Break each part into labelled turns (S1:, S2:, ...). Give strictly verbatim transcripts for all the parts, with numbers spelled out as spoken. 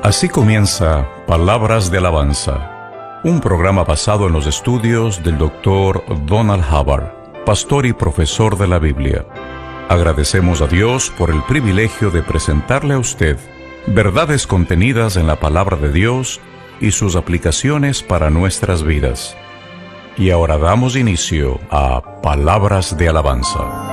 S1: Así comienza Palabras de Alabanza, un programa basado en los estudios del doctor Donald Hubbard, pastor y profesor de la Biblia. Agradecemos a Dios por el privilegio de presentarle a usted verdades contenidas en la palabra de Dios y sus aplicaciones para nuestras vidas. Y ahora damos inicio a Palabras de Alabanza.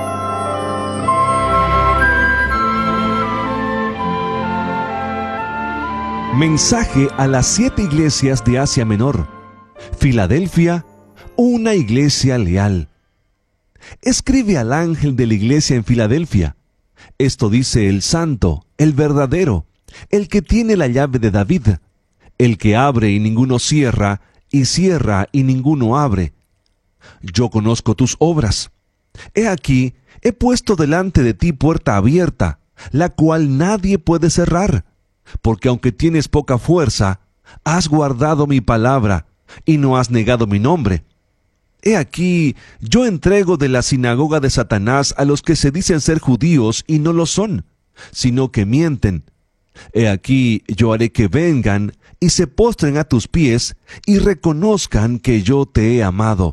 S2: Mensaje a las siete iglesias de Asia Menor. Filadelfia, una iglesia leal. Escribe al ángel de la iglesia en Filadelfia. Esto dice el santo, el verdadero, el que tiene la llave de David, el que abre y ninguno cierra, y cierra y ninguno abre. Yo conozco tus obras. He aquí, he puesto delante de ti puerta abierta, la cual nadie puede cerrar. Porque aunque tienes poca fuerza, has guardado mi palabra, y no has negado mi nombre. He aquí, yo entrego de la sinagoga de Satanás a los que se dicen ser judíos y no lo son, sino que mienten. He aquí, yo haré que vengan y se postren a tus pies y reconozcan que yo te he amado.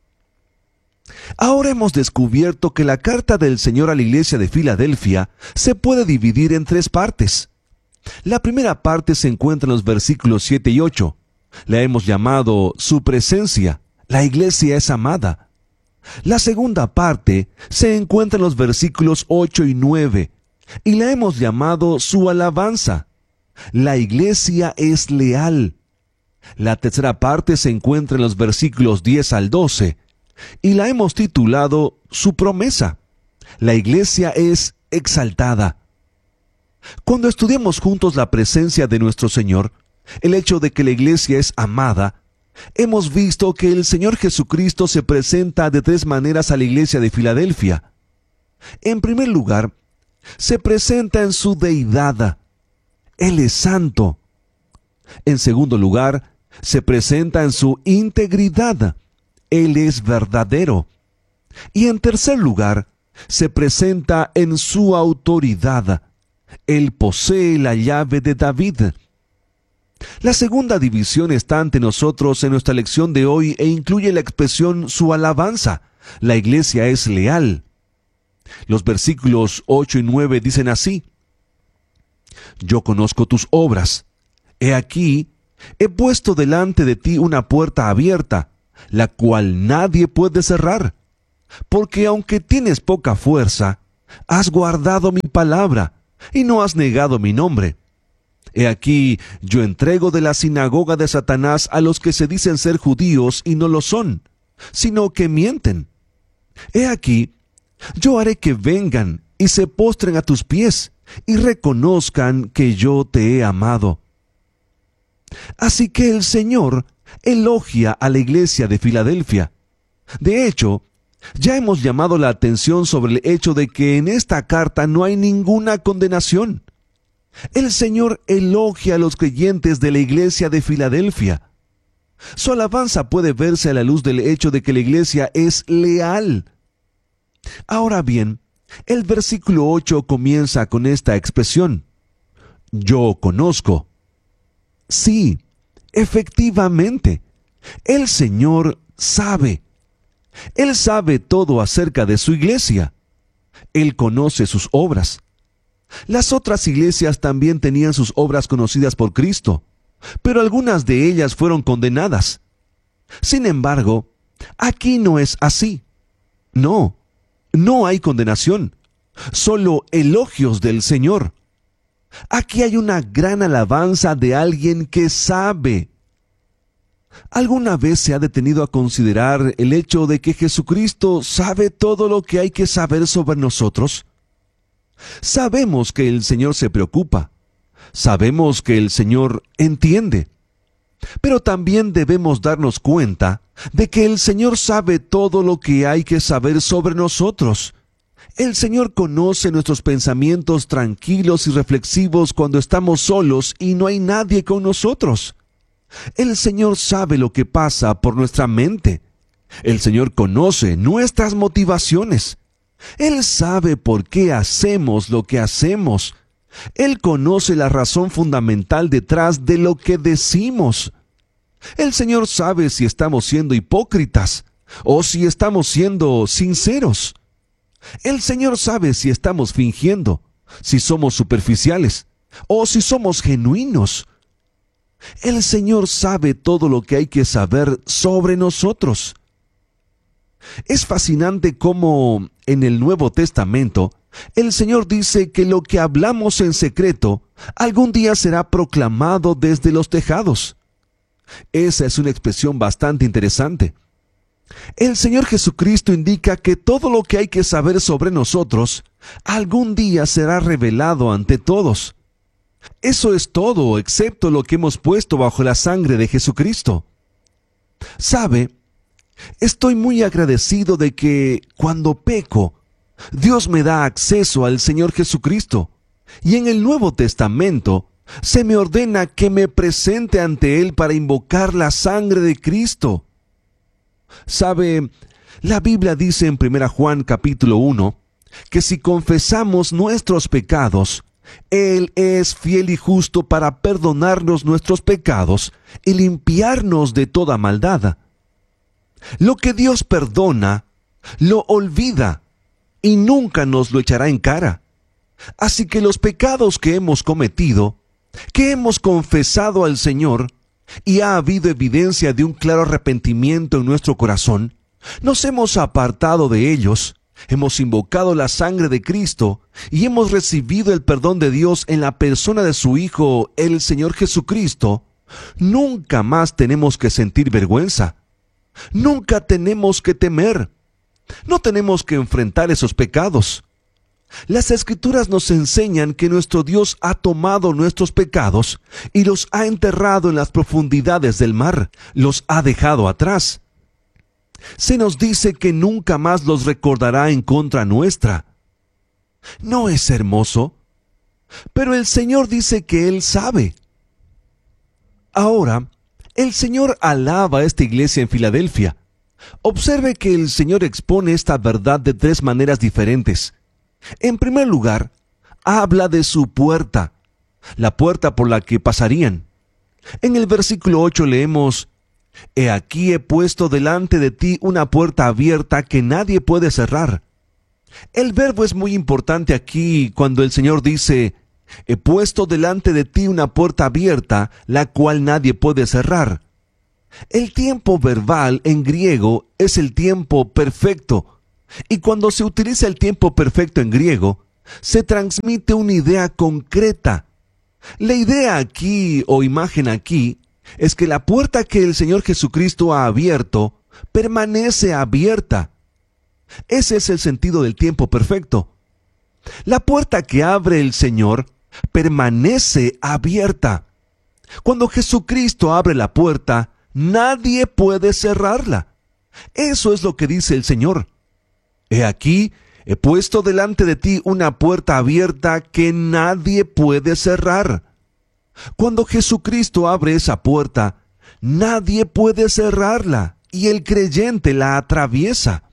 S2: Ahora hemos descubierto que la carta del Señor a la iglesia de Filadelfia se puede dividir en tres partes. La primera parte se encuentra en los versículos siete y ocho. La hemos llamado su presencia. La iglesia es amada. La segunda parte se encuentra en los versículos ocho y nueve. Y la hemos llamado su alabanza. La iglesia es leal. La tercera parte se encuentra en los versículos diez al doce. Y la hemos titulado su promesa. La iglesia es exaltada. Cuando estudiamos juntos la presencia de nuestro Señor, el hecho de que la iglesia es amada, hemos visto que el Señor Jesucristo se presenta de tres maneras a la iglesia de Filadelfia. En primer lugar, se presenta en su deidad. Él es santo. En segundo lugar, se presenta en su integridad. Él es verdadero. Y en tercer lugar, se presenta en su autoridad. Él posee la llave de David. La segunda división está ante nosotros en nuestra lección de hoy e incluye la expresión su alabanza. La iglesia es leal. Los versículos ocho y nueve dicen así: Yo conozco tus obras. He aquí, he puesto delante de ti una puerta abierta, la cual nadie puede cerrar. Porque aunque tienes poca fuerza, has guardado mi palabra, y no has negado mi nombre. He aquí, yo entrego de la sinagoga de Satanás a los que se dicen ser judíos y no lo son, sino que mienten. He aquí, yo haré que vengan y se postren a tus pies y reconozcan que yo te he amado. Así que el Señor elogia a la iglesia de Filadelfia. De hecho, ya hemos llamado la atención sobre el hecho de que en esta carta no hay ninguna condenación. El Señor elogia a los creyentes de la iglesia de Filadelfia. Su alabanza puede verse a la luz del hecho de que la iglesia es leal. Ahora bien, el versículo ocho comienza con esta expresión: Yo conozco. Sí, efectivamente, el Señor sabe. Él sabe todo acerca de su iglesia. Él conoce sus obras. Las otras iglesias también tenían sus obras conocidas por Cristo, pero algunas de ellas fueron condenadas. Sin embargo, aquí no es así. No, no hay condenación, solo elogios del Señor. Aquí hay una gran alabanza de alguien que sabe. ¿Alguna vez se ha detenido a considerar el hecho de que Jesucristo sabe todo lo que hay que saber sobre nosotros? Sabemos que el Señor se preocupa. Sabemos que el Señor entiende. Pero también debemos darnos cuenta de que el Señor sabe todo lo que hay que saber sobre nosotros. El Señor conoce nuestros pensamientos tranquilos y reflexivos cuando estamos solos y no hay nadie con nosotros. El Señor sabe lo que pasa por nuestra mente. El Señor conoce nuestras motivaciones. Él sabe por qué hacemos lo que hacemos Él conoce la razón fundamental detrás de lo que decimos. El Señor sabe si estamos siendo hipócritas o si estamos siendo sinceros. El Señor sabe si estamos fingiendo, si somos superficiales o si somos genuinos. El Señor sabe todo lo que hay que saber sobre nosotros. Es fascinante cómo en el Nuevo Testamento el Señor dice que lo que hablamos en secreto algún día será proclamado desde los tejados. Esa es una expresión bastante interesante. El Señor Jesucristo indica que todo lo que hay que saber sobre nosotros algún día será revelado ante todos. Eso es todo, excepto lo que hemos puesto bajo la sangre de Jesucristo. ¿Sabe? Estoy muy agradecido de que, cuando peco, Dios me da acceso al Señor Jesucristo, y en el Nuevo Testamento se me ordena que me presente ante Él para invocar la sangre de Cristo. ¿Sabe? La Biblia dice en primera Juan capítulo uno que si confesamos nuestros pecados, Él es fiel y justo para perdonarnos nuestros pecados y limpiarnos de toda maldad. Lo que Dios perdona, lo olvida y nunca nos lo echará en cara. Así que los pecados que hemos cometido, que hemos confesado al Señor, y ha habido evidencia de un claro arrepentimiento en nuestro corazón, nos hemos apartado de ellos, hemos invocado la sangre de Cristo y hemos recibido el perdón de Dios en la persona de su Hijo, el Señor Jesucristo. Nunca más tenemos que sentir vergüenza. Nunca tenemos que temer. No tenemos que enfrentar esos pecados. Las Escrituras nos enseñan que nuestro Dios ha tomado nuestros pecados y los ha enterrado en las profundidades del mar, los ha dejado atrás. Se nos dice que nunca más los recordará en contra nuestra. ¿No es hermoso? Pero el Señor dice que Él sabe. Ahora, el Señor alaba a esta iglesia en Filadelfia. Observe que el Señor expone esta verdad de tres maneras diferentes. En primer lugar, habla de su puerta, la puerta por la que pasarían. En el versículo ocho leemos: He aquí he puesto delante de ti una puerta abierta que nadie puede cerrar. El verbo es muy importante aquí cuando el Señor dice: He puesto delante de ti una puerta abierta, la cual nadie puede cerrar. El tiempo verbal en griego es el tiempo perfecto. Y cuando se utiliza el tiempo perfecto en griego, se transmite una idea concreta. La idea aquí, o imagen aquí, es que la puerta que el Señor Jesucristo ha abierto, permanece abierta. Ese es el sentido del tiempo perfecto. La puerta que abre el Señor, permanece abierta. Cuando Jesucristo abre la puerta, nadie puede cerrarla. Eso es lo que dice el Señor. He aquí, he puesto delante de ti una puerta abierta que nadie puede cerrar. Cuando Jesucristo abre esa puerta, nadie puede cerrarla y el creyente la atraviesa.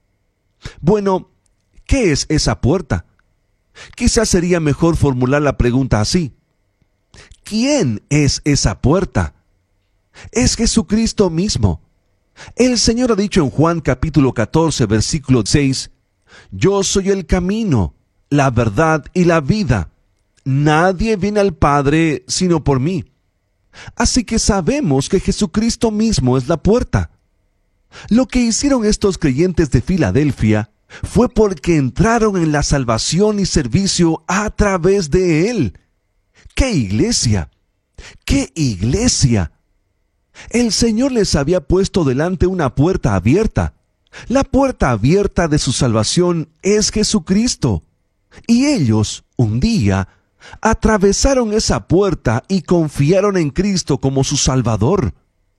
S2: Bueno, ¿qué es esa puerta? Quizás sería mejor formular la pregunta así: ¿quién es esa puerta? Es Jesucristo mismo. El Señor ha dicho en Juan capítulo catorce, versículo seis, Yo soy el camino, la verdad y la vida. Nadie viene al Padre sino por mí. Así que sabemos que Jesucristo mismo es la puerta. Lo que hicieron estos creyentes de Filadelfia fue porque entraron en la salvación y servicio a través de Él. ¡Qué iglesia! ¡Qué iglesia! El Señor les había puesto delante una puerta abierta. La puerta abierta de su salvación es Jesucristo. Y ellos, un día, atravesaron esa puerta y confiaron en Cristo como su Salvador.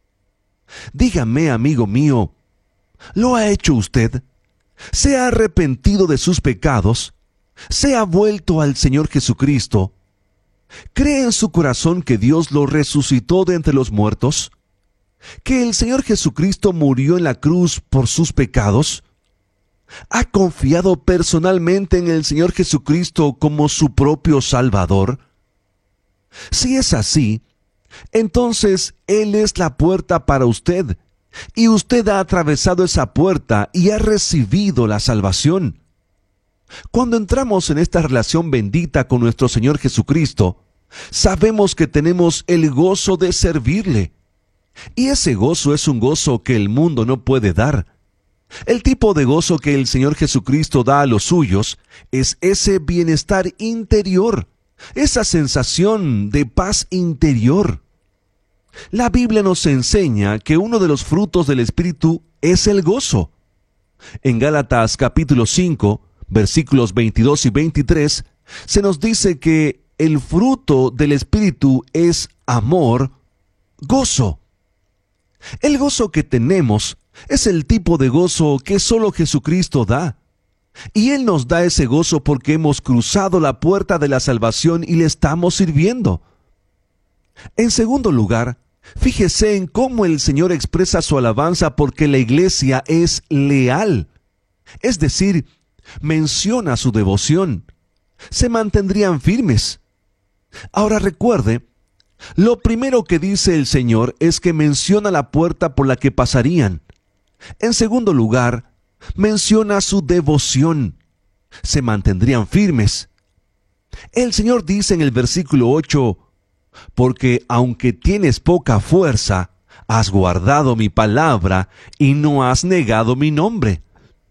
S2: Dígame, amigo mío, ¿lo ha hecho usted? ¿Se ha arrepentido de sus pecados? ¿Se ha vuelto al Señor Jesucristo? ¿Cree en su corazón que Dios lo resucitó de entre los muertos? ¿Que el Señor Jesucristo murió en la cruz por sus pecados? ¿Ha confiado personalmente en el Señor Jesucristo como su propio Salvador? Si es así, entonces Él es la puerta para usted, y usted ha atravesado esa puerta y ha recibido la salvación. Cuando entramos en esta relación bendita con nuestro Señor Jesucristo, sabemos que tenemos el gozo de servirle. Y ese gozo es un gozo que el mundo no puede dar. El tipo de gozo que el Señor Jesucristo da a los suyos es ese bienestar interior, esa sensación de paz interior. La Biblia nos enseña que uno de los frutos del Espíritu es el gozo. En Gálatas capítulo cinco, versículos veintidós y veintitrés, se nos dice que el fruto del Espíritu es amor, gozo. El gozo que tenemos es el tipo de gozo que solo Jesucristo da. Y Él nos da ese gozo porque hemos cruzado la puerta de la salvación y le estamos sirviendo. En segundo lugar, fíjese en cómo el Señor expresa su alabanza porque la iglesia es leal. Es decir, menciona su devoción. Se mantendrían firmes. Ahora recuerde, lo primero que dice el Señor es que menciona la puerta por la que pasarían. En segundo lugar, menciona su devoción. Se mantendrían firmes. El Señor dice en el versículo ocho, porque aunque tienes poca fuerza, has guardado mi palabra y no has negado mi nombre.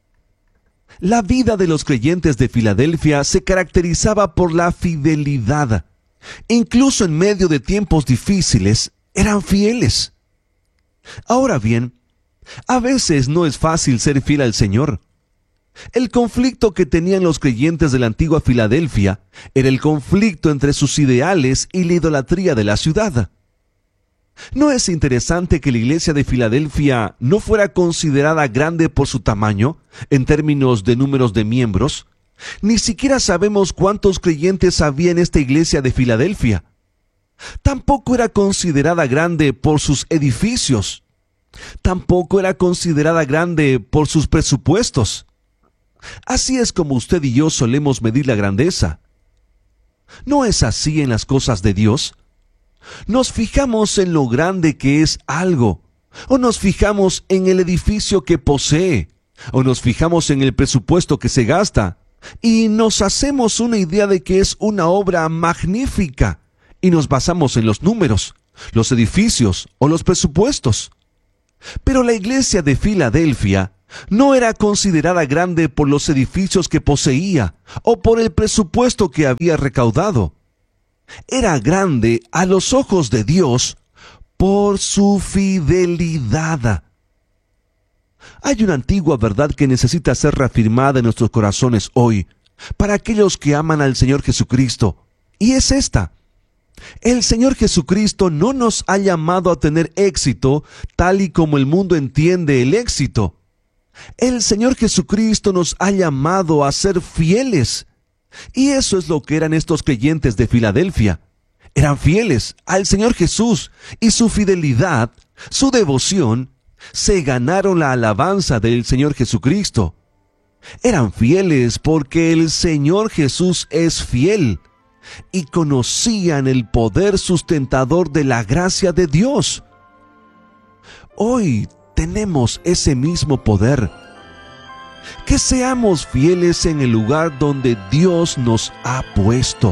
S2: La vida de los creyentes de Filadelfia se caracterizaba por la fidelidad. Incluso en medio de tiempos difíciles, eran fieles. Ahora bien, a veces no es fácil ser fiel al Señor. El conflicto que tenían los creyentes de la antigua Filadelfia era el conflicto entre sus ideales y la idolatría de la ciudad. ¿No es interesante que la iglesia de Filadelfia no fuera considerada grande por su tamaño, en términos de números de miembros? Ni siquiera sabemos cuántos creyentes había en esta iglesia de Filadelfia. Tampoco era considerada grande por sus edificios. Tampoco era considerada grande por sus presupuestos. Así es como usted y yo solemos medir la grandeza. ¿No es así en las cosas de Dios? Nos fijamos en lo grande que es algo, o nos fijamos en el edificio que posee, o nos fijamos en el presupuesto que se gasta, y nos hacemos una idea de que es una obra magnífica, y nos basamos en los números, los edificios o los presupuestos. Pero la iglesia de Filadelfia no era considerada grande por los edificios que poseía o por el presupuesto que había recaudado. Era grande a los ojos de Dios por su fidelidad. Hay una antigua verdad que necesita ser reafirmada en nuestros corazones hoy, para aquellos que aman al Señor Jesucristo, y es esta: el Señor Jesucristo no nos ha llamado a tener éxito tal y como el mundo entiende el éxito. El Señor Jesucristo nos ha llamado a ser fieles. Y eso es lo que eran estos creyentes de Filadelfia. Eran fieles al Señor Jesús, y su fidelidad, su devoción, se ganaron la alabanza del Señor Jesucristo. Eran fieles porque el Señor Jesús es fiel, y conocían el poder sustentador de la gracia de Dios. Hoy tenemos ese mismo poder. Que seamos fieles en el lugar donde Dios nos ha puesto.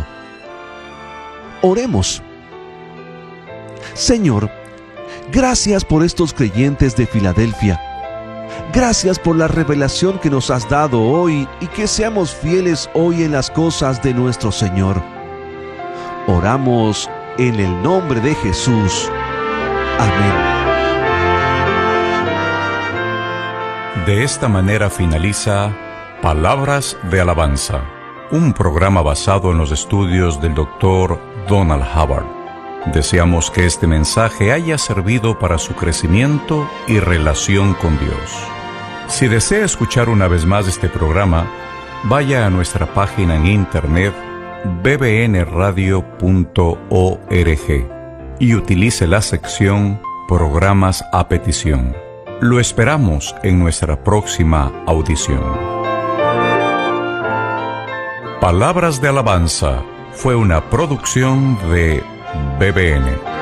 S2: Oremos. Señor, gracias por estos creyentes de Filadelfia. Gracias por la revelación que nos has dado hoy, y que seamos fieles hoy en las cosas de nuestro Señor. Oramos en el nombre de Jesús. Amén.
S1: De esta manera finaliza Palabras de Alabanza, un programa basado en los estudios del doctor Donald Hubbard. Deseamos que este mensaje haya servido para su crecimiento y relación con Dios. Si desea escuchar una vez más este programa, vaya a nuestra página en internet b b n radio punto org y utilice la sección Programas a petición. Lo esperamos en nuestra próxima audición. Palabras de Alabanza fue una producción de B B N.